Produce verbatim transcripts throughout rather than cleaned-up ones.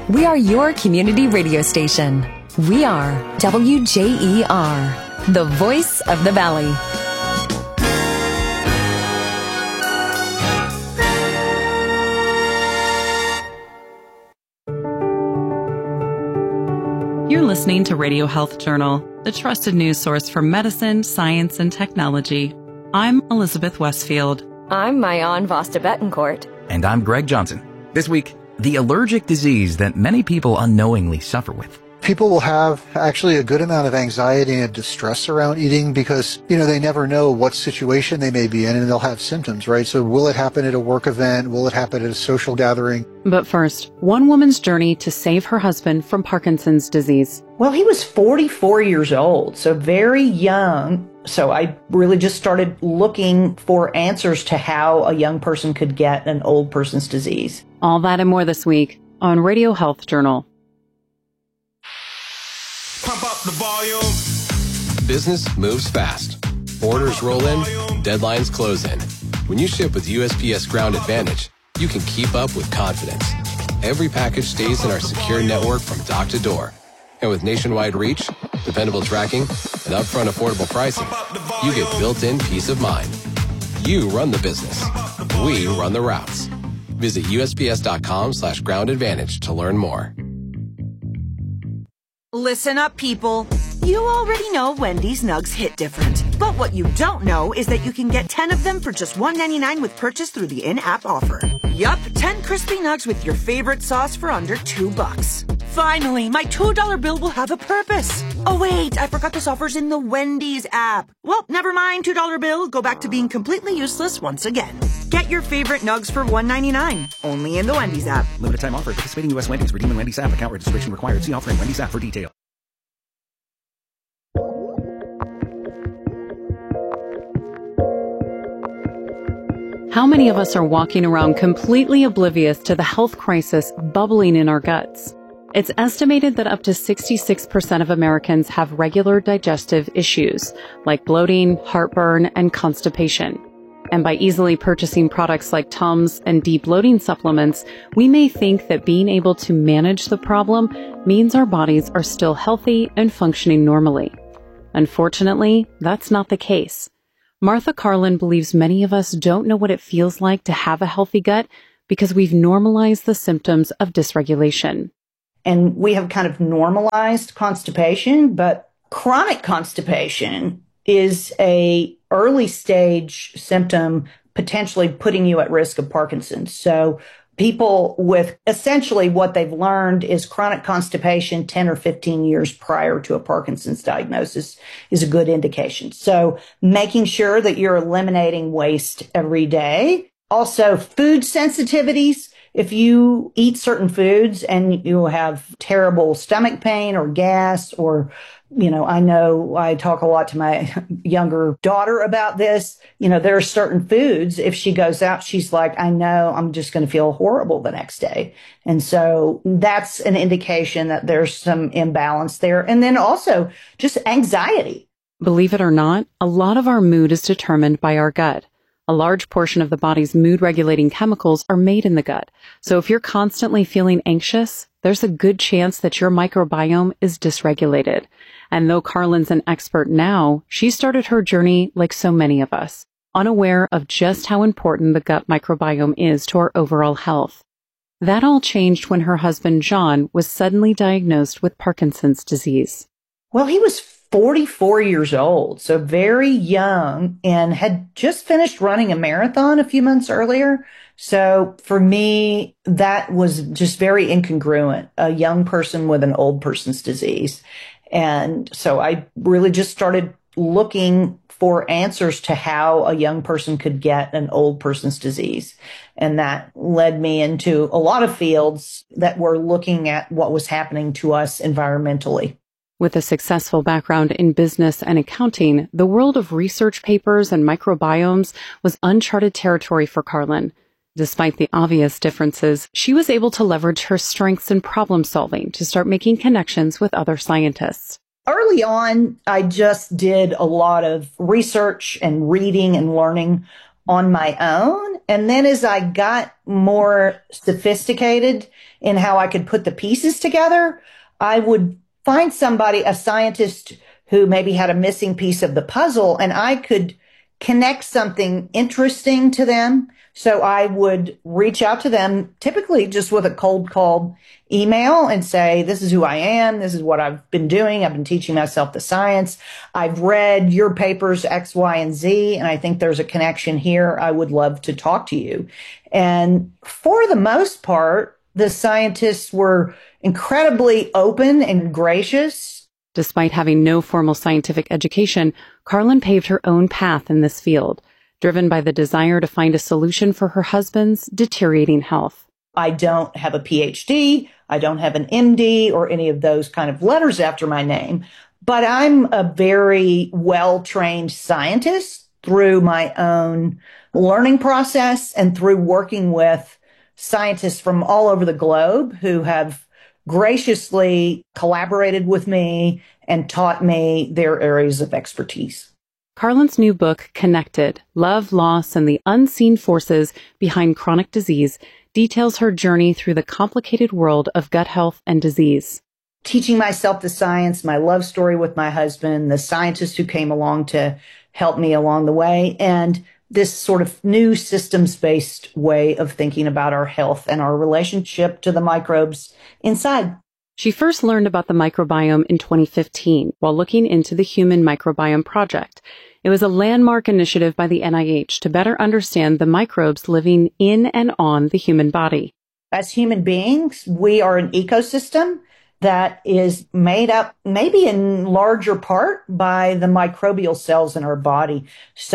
We are your community radio station. We are W J E R, the voice of the Valley. You're listening to Radio Health Journal, the trusted news source for medicine, science, and technology. I'm Elizabeth Westfield. I'm Mayan Vasta Betancourt. And I'm Greg Johnson. This week, the allergic disease that many people unknowingly suffer with. People will have actually a good amount of anxiety and distress around eating because, you know, they never know what situation they may be in and they'll have symptoms, right? So will it happen at a work event? Will it happen at a social gathering? But first, one woman's journey to save her husband from Parkinson's disease. Well, he was forty-four years old, so very young. So I really just started looking for answers to how a young person could get an old person's disease. All that and more this week on Radio Health Journal. Pump up the volume. Business moves fast. Orders roll in, deadlines close in. When you ship with U S P S Ground Advantage, you can keep up with confidence. Every package stays in our secure network from dock to door. And with nationwide reach, dependable tracking, and upfront affordable pricing, you get built-in peace of mind. You run the business. We run the routes. Visit U S P S dot com slash ground advantage to learn more. Listen up, people. You already know Wendy's Nugs hit different. But what you don't know is that you can get ten of them for just one ninety-nine with purchase through the in-app offer. Yup, ten crispy nugs with your favorite sauce for under two bucks. Finally, my two dollar bill will have a purpose. Oh wait, I forgot this offer's in the Wendy's app. Well, never mind, two dollar bill. Go back to being completely useless once again. Get your favorite nugs for one ninety-nine, only in the Wendy's app. Limited time offer. Participating U S Wendy's. Redeem in Wendy's app. Account registration required. See offer in Wendy's app for details. How many of us are walking around completely oblivious to the health crisis bubbling in our guts? It's estimated that up to sixty-six percent of Americans have regular digestive issues, like bloating, heartburn, and constipation. And by easily purchasing products like Tums and de-bloating supplements, we may think that being able to manage the problem means our bodies are still healthy and functioning normally. Unfortunately, that's not the case. Martha Carlin believes many of us don't know what it feels like to have a healthy gut because we've normalized the symptoms of dysregulation. And we have kind of normalized constipation, but chronic constipation is a early stage symptom potentially putting you at risk of Parkinson's. So people with essentially what they've learned is chronic constipation ten or fifteen years prior to a Parkinson's diagnosis is a good indication. So making sure that you're eliminating waste every day. Also, food sensitivities. If you eat certain foods and you have terrible stomach pain or gas or, you know, I know I talk a lot to my younger daughter about this. You know, there are certain foods, if she goes out, she's like, I know I'm just going to feel horrible the next day. And so that's an indication that there's some imbalance there. And then also just anxiety. Believe it or not, a lot of our mood is determined by our gut. A large portion of the body's mood-regulating chemicals are made in the gut. So if you're constantly feeling anxious, there's a good chance that your microbiome is dysregulated. And though Carlin's an expert now, she started her journey like so many of us, unaware of just how important the gut microbiome is to our overall health. That all changed when her husband, John, was suddenly diagnosed with Parkinson's disease. Well, he was forty-four years old, so very young, and had just finished running a marathon a few months earlier. So for me, that was just very incongruent, a young person with an old person's disease. And so I really just started looking for answers to how a young person could get an old person's disease. And that led me into a lot of fields that were looking at what was happening to us environmentally. With a successful background in business and accounting, the world of research papers and microbiomes was uncharted territory for Carlin. Despite the obvious differences, she was able to leverage her strengths in problem solving to start making connections with other scientists. Early on, I just did a lot of research and reading and learning on my own. And then as I got more sophisticated in how I could put the pieces together, I would find somebody, a scientist who maybe had a missing piece of the puzzle, and I could connect something interesting to them. So I would reach out to them, typically just with a cold call email, and say, this is who I am. This is what I've been doing. I've been teaching myself the science. I've read your papers X, Y, and Z, and I think there's a connection here. I would love to talk to you. And for the most part, the scientists were incredibly open and gracious. Despite having no formal scientific education, Carlin paved her own path in this field, driven by the desire to find a solution for her husband's deteriorating health. I don't have a P H D. I don't have an M D or any of those kind of letters after my name, but I'm a very well-trained scientist through my own learning process and through working with scientists from all over the globe who have graciously collaborated with me and taught me their areas of expertise. Carlin's new book, Connected: Love, Loss, and the Unseen Forces Behind Chronic Disease, details her journey through the complicated world of gut health and disease. Teaching myself the science, my love story with my husband, the scientists who came along to help me along the way, and this sort of new systems-based way of thinking about our health and our relationship to the microbes inside. She first learned about the microbiome in twenty fifteen while looking into the Human Microbiome Project. It was a landmark initiative by the N I H to better understand the microbes living in and on the human body. As human beings, we are an ecosystem that is made up maybe in larger part by the microbial cells in our body.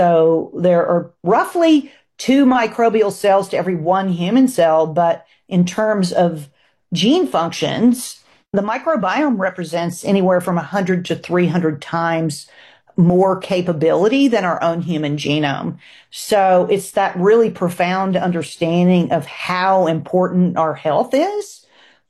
So there are roughly two microbial cells to every one human cell, but in terms of gene functions, the microbiome represents anywhere from one hundred to three hundred times more capability than our own human genome. So it's that really profound understanding of how important our health is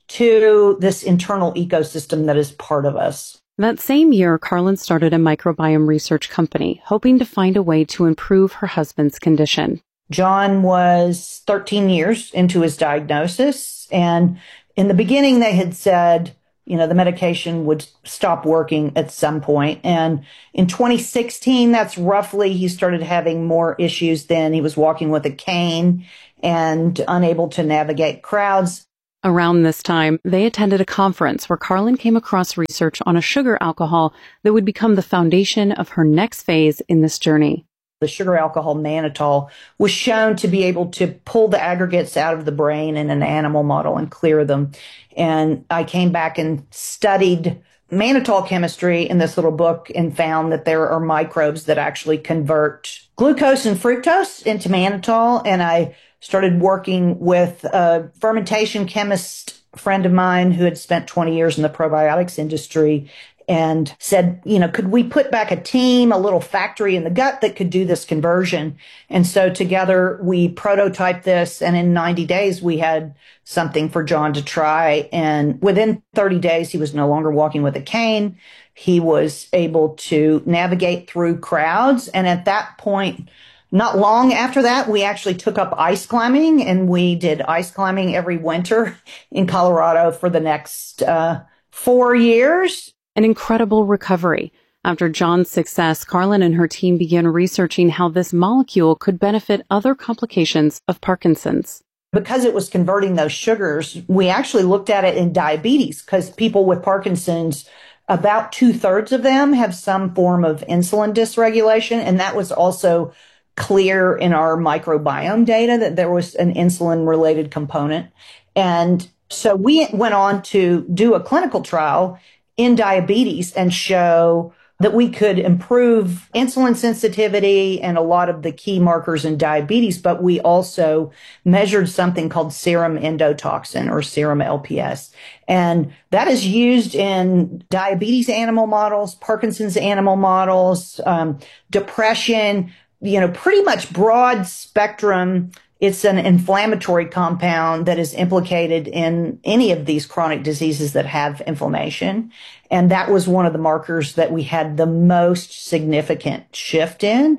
to this internal ecosystem that is part of us. That same year, Carlin started a microbiome research company, hoping to find a way to improve her husband's condition. John was thirteen years into his diagnosis, and in the beginning they had said, you know, the medication would stop working at some point. And in twenty sixteen, that's roughly, he started having more issues then. He was walking with a cane and unable to navigate crowds. Around this time, they attended a conference where Carlin came across research on a sugar alcohol that would become the foundation of her next phase in this journey. The sugar alcohol mannitol was shown to be able to pull the aggregates out of the brain in an animal model and clear them. And I came back and studied mannitol chemistry in this little book and found that there are microbes that actually convert glucose and fructose into mannitol. And I started working with a fermentation chemist friend of mine who had spent twenty years in the probiotics industry and said, you know, could we put back a team, a little factory in the gut that could do this conversion? And so together we prototyped this, and in ninety days we had something for John to try. And within thirty days, he was no longer walking with a cane. He was able to navigate through crowds. And at that point, not long after that, we actually took up ice climbing, and we did ice climbing every winter in Colorado for the next uh, four years. An incredible recovery. After John's success, Carlin and her team began researching how this molecule could benefit other complications of Parkinson's. Because it was converting those sugars, we actually looked at it in diabetes, because people with Parkinson's, about two-thirds of them have some form of insulin dysregulation, and that was also clear in our microbiome data that there was an insulin-related component. And so we went on to do a clinical trial in diabetes and show that we could improve insulin sensitivity and a lot of the key markers in diabetes, but we also measured something called serum endotoxin, or serum L P S. And that is used in diabetes animal models, Parkinson's animal models, um, depression, you know, pretty much broad spectrum. It's an inflammatory compound that is implicated in any of these chronic diseases that have inflammation. And that was one of the markers that we had the most significant shift in.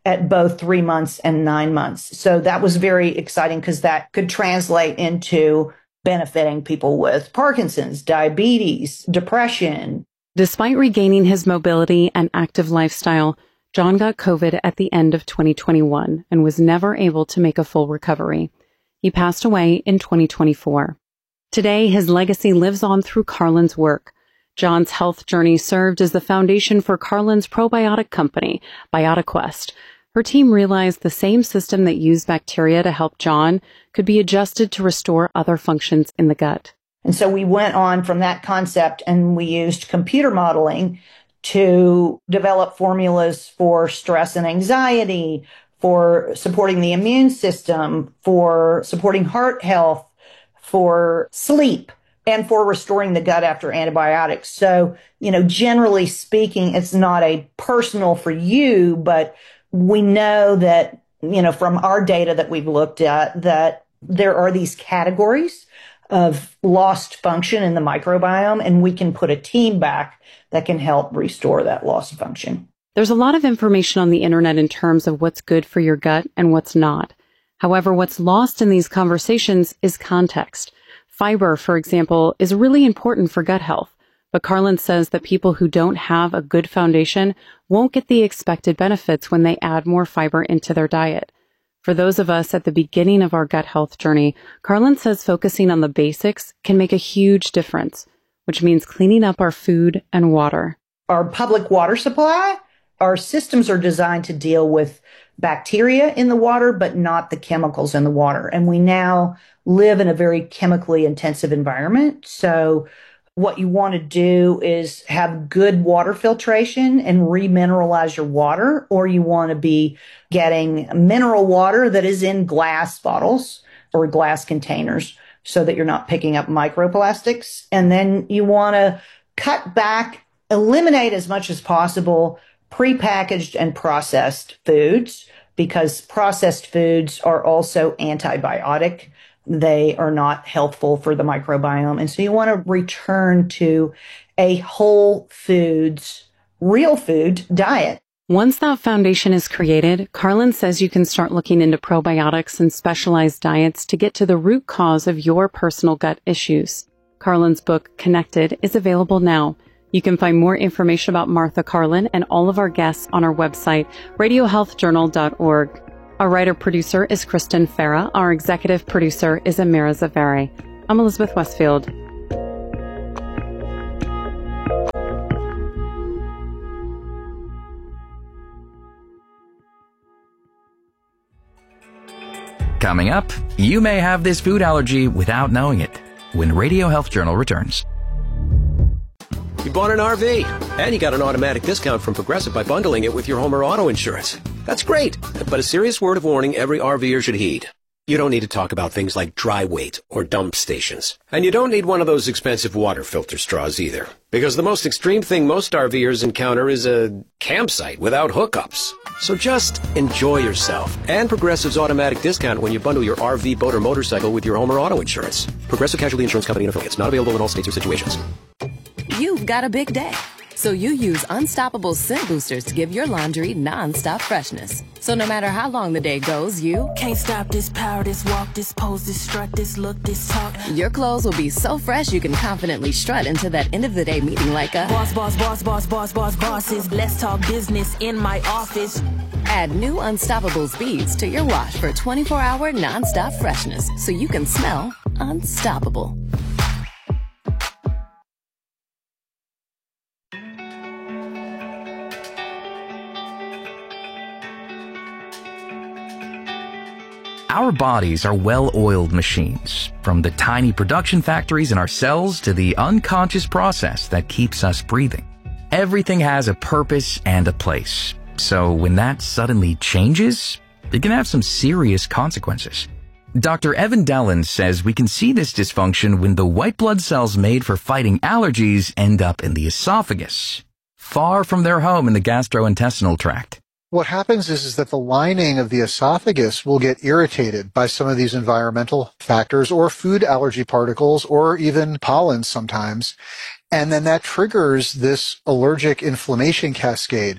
at both three months and nine months. So that was very exciting because that could translate into benefiting people with Parkinson's, diabetes, depression. Despite regaining his mobility and active lifestyle, John got COVID at the end of twenty twenty-one and was never able to make a full recovery. He passed away in twenty twenty-four. Today, his legacy lives on through Carlin's work. John's health journey served as the foundation for Carlin's probiotic company, BiotiQuest. Her team realized the same system that used bacteria to help John could be adjusted to restore other functions in the gut. And so we went on from that concept and we used computer modeling to develop formulas for stress and anxiety, for supporting the immune system, for supporting heart health, for sleep, and for restoring the gut after antibiotics. So, you know, generally speaking, it's not a personal for you, but we know that, you know, from our data that we've looked at, that there are these categories of lost function in the microbiome, and we can put a team back that can help restore that lost function. There's a lot of information on the internet in terms of what's good for your gut and what's not. However, what's lost in these conversations is context. Fiber, for example, is really important for gut health, but Carlin says that people who don't have a good foundation won't get the expected benefits when they add more fiber into their diet. For those of us at the beginning of our gut health journey, Carlin says focusing on the basics can make a huge difference, which means cleaning up our food and water. Our public water supply, our systems are designed to deal with bacteria in the water, but not the chemicals in the water. And we now live in a very chemically intensive environment. So what you want to do is have good water filtration and remineralize your water, or you want to be getting mineral water that is in glass bottles or glass containers so that you're not picking up microplastics. And then you want to cut back, eliminate as much as possible prepackaged and processed foods, because processed foods are also antibiotic. They are not healthful for the microbiome. And so you want to return to a whole foods, real food diet. Once that foundation is created, Carlin says you can start looking into probiotics and specialized diets to get to the root cause of your personal gut issues. Carlin's book, Connected, is available now. You can find more information about Martha Carlin and all of our guests on our website, radio health journal dot org. Our writer-producer is Kristen Farah. Our executive producer is Amira Zaveri. I'm Elizabeth Westfield. Coming up, you may have this food allergy without knowing it when Radio Health Journal returns. You bought an R V, and you got an automatic discount from Progressive by bundling it with your home or auto insurance. That's great, but a serious word of warning every RVer should heed. You don't need to talk about things like dry weight or dump stations. And you don't need one of those expensive water filter straws either. Because the most extreme thing most RVers encounter is a campsite without hookups. So just enjoy yourself and Progressive's automatic discount when you bundle your R V, boat, or motorcycle with your home or auto insurance. Progressive Casualty Insurance Company and affiliates. Not available in all states or situations. You've got a big day, so you use Unstoppable Scent Boosters to give your laundry non-stop freshness. So no matter how long the day goes, you can't stop this power, this walk, this pose, this strut, this look, this talk. Your clothes will be so fresh you can confidently strut into that end of the day meeting like a boss, boss, boss, boss, boss, boss, bosses. Let's talk business in my office. Add new Unstoppable Speeds to your wash for twenty-four hour non-stop freshness so you can smell unstoppable. Our bodies are well-oiled machines, from the tiny production factories in our cells to the unconscious process that keeps us breathing. Everything has a purpose and a place. So when that suddenly changes, it can have some serious consequences. Doctor Evan Dellin says we can see this dysfunction when the white blood cells made for fighting allergies end up in the esophagus, far from their home in the gastrointestinal tract. What happens is, is that the lining of the esophagus will get irritated by some of these environmental factors or food allergy particles or even pollen sometimes. And then that triggers this allergic inflammation cascade.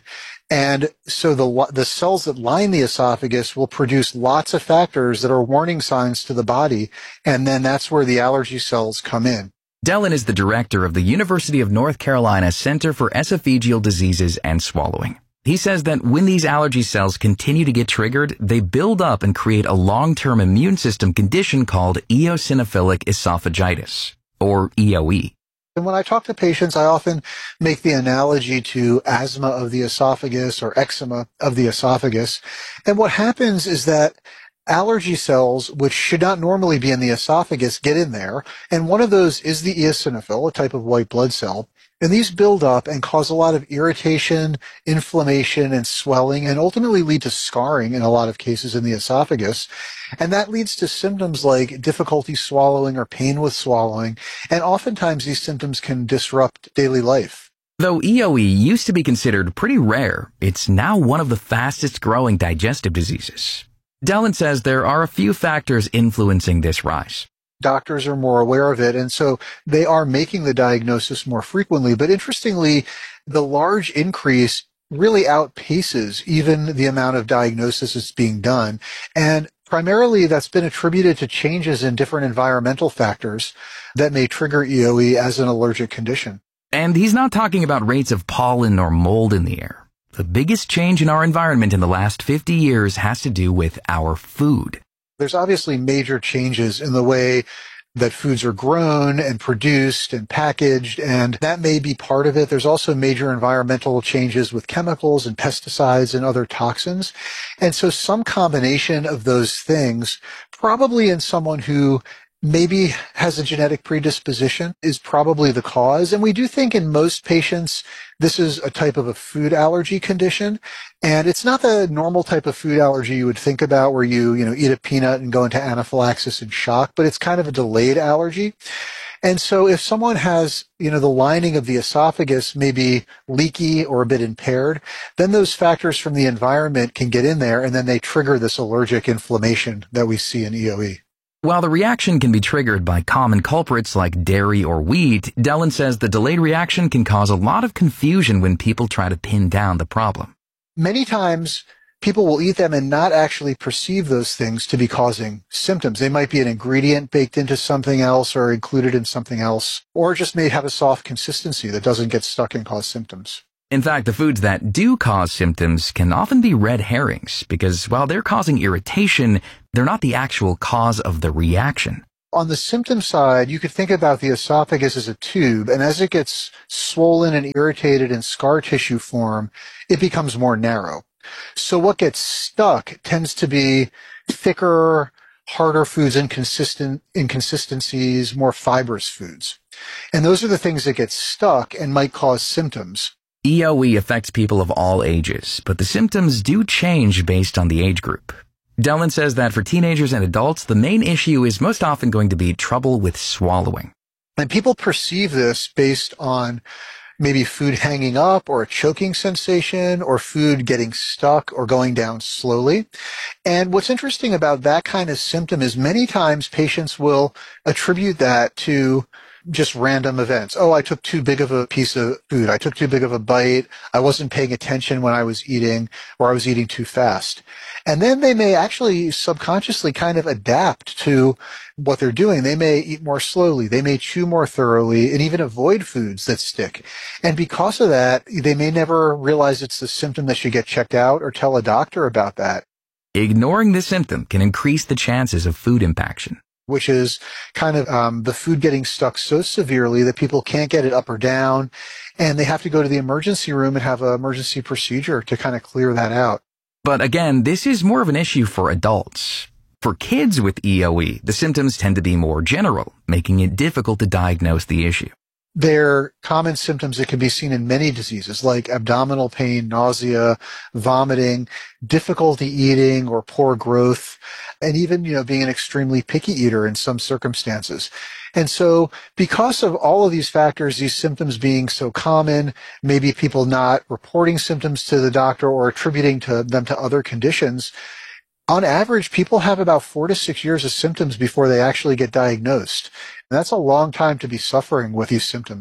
And so the the cells that line the esophagus will produce lots of factors that are warning signs to the body, and then that's where the allergy cells come in. Dellen is the director of the University of North Carolina Center for Esophageal Diseases and Swallowing. He says that when these allergy cells continue to get triggered, they build up and create a long-term immune system condition called eosinophilic esophagitis, or E O E. And when I talk to patients, I often make the analogy to asthma of the esophagus or eczema of the esophagus. And what happens is that allergy cells, which should not normally be in the esophagus, get in there. And one of those is the eosinophil, a type of white blood cell. And these build up and cause a lot of irritation, inflammation, and swelling, and ultimately lead to scarring in a lot of cases in the esophagus. And that leads to symptoms like difficulty swallowing or pain with swallowing. And oftentimes these symptoms can disrupt daily life. Though E O E used to be considered pretty rare, it's now one of the fastest growing digestive diseases. Dellen says there are a few factors influencing this rise. Doctors are more aware of it, and so they are making the diagnosis more frequently. But interestingly, the large increase really outpaces even the amount of diagnosis that's being done. And primarily that's been attributed to changes in different environmental factors that may trigger E O E as an allergic condition. And he's not talking about rates of pollen or mold in the air. The biggest change in our environment in the last fifty years has to do with our food. There's obviously major changes in the way that foods are grown and produced and packaged, and that may be part of it. There's also major environmental changes with chemicals and pesticides and other toxins. And so some combination of those things, probably in someone who maybe has a genetic predisposition, is probably the cause. And we do think in most patients, this is a type of a food allergy condition. And it's not the normal type of food allergy you would think about where you, you know, eat a peanut and go into anaphylaxis and shock, but it's kind of a delayed allergy. And so if someone has, you know, the lining of the esophagus may be leaky or a bit impaired, then those factors from the environment can get in there and then they trigger this allergic inflammation that we see in E O E. While the reaction can be triggered by common culprits like dairy or wheat, Dellen says the delayed reaction can cause a lot of confusion when people try to pin down the problem. Many times, people will eat them and not actually perceive those things to be causing symptoms. They might be an ingredient baked into something else or included in something else, or just may have a soft consistency that doesn't get stuck and cause symptoms. In fact, the foods that do cause symptoms can often be red herrings because while they're causing irritation, they're not the actual cause of the reaction. On the symptom side, you could think about the esophagus as a tube, and as it gets swollen and irritated in scar tissue form, it becomes more narrow. So what gets stuck tends to be thicker, harder foods, inconsistent inconsistencies, more fibrous foods. And those are the things that get stuck and might cause symptoms. E O E affects people of all ages, but the symptoms do change based on the age group. Dellen says that for teenagers and adults, the main issue is most often going to be trouble with swallowing. And people perceive this based on maybe food hanging up or a choking sensation or food getting stuck or going down slowly. And what's interesting about that kind of symptom is many times patients will attribute that to just random events. Oh, I took too big of a piece of food. I took too big of a bite. I wasn't paying attention when I was eating, or I was eating too fast. And then they may actually subconsciously kind of adapt to what they're doing. They may eat more slowly. They may chew more thoroughly and even avoid foods that stick. And because of that, they may never realize it's the symptom that should get checked out or tell a doctor about that. Ignoring the symptom can increase the chances of food impaction, which is kind of um, the food getting stuck so severely that people can't get it up or down, and they have to go to the emergency room and have an emergency procedure to kind of clear that out. But again, this is more of an issue for adults. For kids with E O E, the symptoms tend to be more general, making it difficult to diagnose the issue. They're common symptoms that can be seen in many diseases like abdominal pain, nausea, vomiting, difficulty eating or poor growth, and even, you know, being an extremely picky eater in some circumstances. And so because of all of these factors, these symptoms being so common, maybe people not reporting symptoms to the doctor or attributing to them to other conditions, on average, people have about four to six years of symptoms before they actually get diagnosed. And that's a long time to be suffering with these symptoms.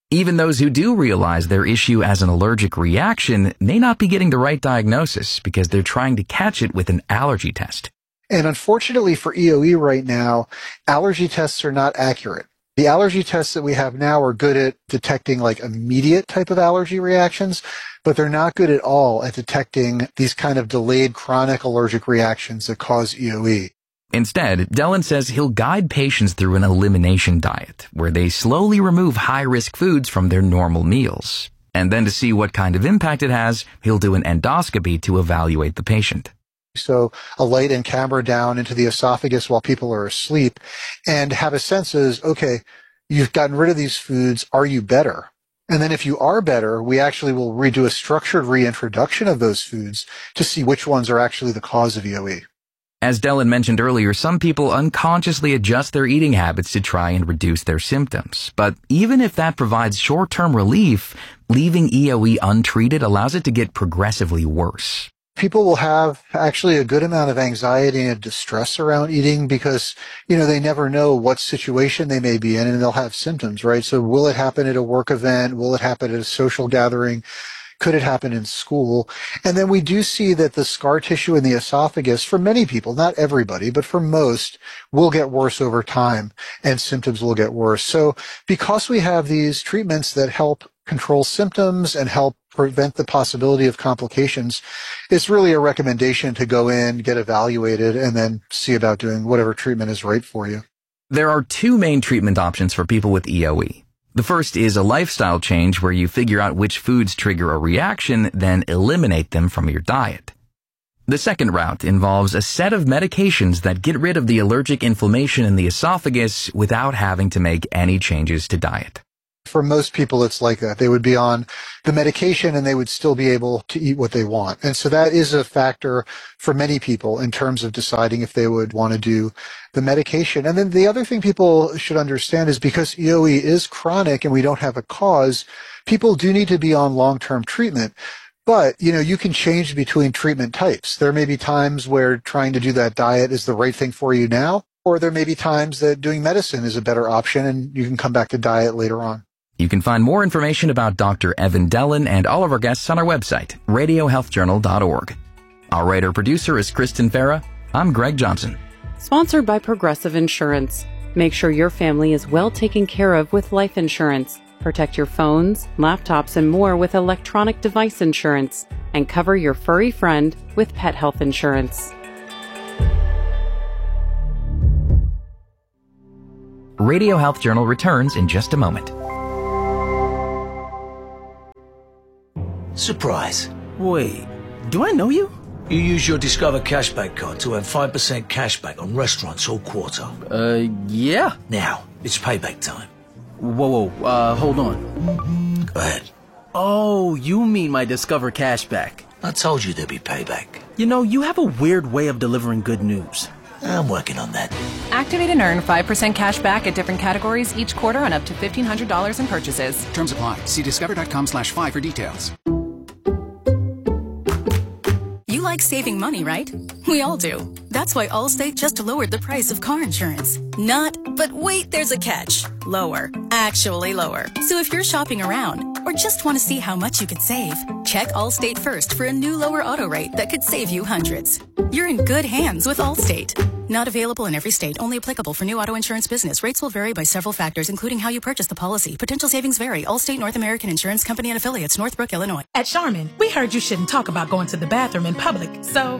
Even those who do realize their issue as an allergic reaction may not be getting the right diagnosis because they're trying to catch it with an allergy test. And unfortunately for E O E right now, allergy tests are not accurate. The allergy tests that we have now are good at detecting like immediate type of allergy reactions, but they're not good at all at detecting these kind of delayed chronic allergic reactions that cause E O E. Instead, Dellen says he'll guide patients through an elimination diet, where they slowly remove high-risk foods from their normal meals. And then to see what kind of impact it has, he'll do an endoscopy to evaluate the patient. So a light and camera down into the esophagus while people are asleep and have a sense as, okay, you've gotten rid of these foods. Are you better? And then if you are better, we actually will redo a structured reintroduction of those foods to see which ones are actually the cause of E O E. As Dellen mentioned earlier, some people unconsciously adjust their eating habits to try and reduce their symptoms. But even if that provides short-term relief, leaving E O E untreated allows it to get progressively worse. People will have actually a good amount of anxiety and distress around eating because, you know, they never know what situation they may be in and they'll have symptoms, right? So will it happen at a work event? Will it happen at a social gathering? Could it happen in school? And then we do see that the scar tissue in the esophagus, for many people, not everybody, but for most, will get worse over time and symptoms will get worse. So because we have these treatments that help control symptoms and help prevent the possibility of complications, it's really a recommendation to go in, get evaluated, and then see about doing whatever treatment is right for you. There are two main treatment options for people with E O E. The first is a lifestyle change where you figure out which foods trigger a reaction, then eliminate them from your diet. The second route involves a set of medications that get rid of the allergic inflammation in the esophagus without having to make any changes to diet. For most people, it's like that. They would be on the medication and they would still be able to eat what they want. And so that is a factor for many people in terms of deciding if they would want to do the medication. And then the other thing people should understand is because E O E is chronic and we don't have a cause, people do need to be on long-term treatment. But, you know, you can change between treatment types. There may be times where trying to do that diet is the right thing for you now, or there may be times that doing medicine is a better option and you can come back to diet later on. You can find more information about Doctor Evan Dellen and all of our guests on our website, radio health journal dot org. Our writer-producer is Kristen Farah. I'm Greg Johnson. Sponsored by Progressive Insurance. Make sure your family is well taken care of with life insurance. Protect your phones, laptops, and more with electronic device insurance. And cover your furry friend with pet health insurance. Radio Health Journal returns in just a moment. Surprise. Wait, do I know you? You use your Discover Cashback card to earn five percent cashback on restaurants all quarter. Uh, yeah. Now, it's payback time. Whoa, whoa, uh, hold on. Go ahead. Oh, you mean my Discover Cashback. I told you there'd be payback. You know, you have a weird way of delivering good news. I'm working on that. Activate and earn five percent cash back at different categories each quarter on up to fifteen hundred dollars in purchases. Terms apply. See discover.com slash five for details. You like saving money, right? We all do. That's why Allstate just lowered the price of car insurance. Not, but wait, there's a catch. Lower. Actually lower. So if you're shopping around or just want to see how much you could save, check Allstate first for a new lower auto rate that could save you hundreds. You're in good hands with Allstate. Not available in every state. Only applicable for new auto insurance business. Rates will vary by several factors, including how you purchase the policy. Potential savings vary. Allstate North American Insurance Company and affiliates, Northbrook, Illinois. At Charmin, we heard you shouldn't talk about going to the bathroom in public, so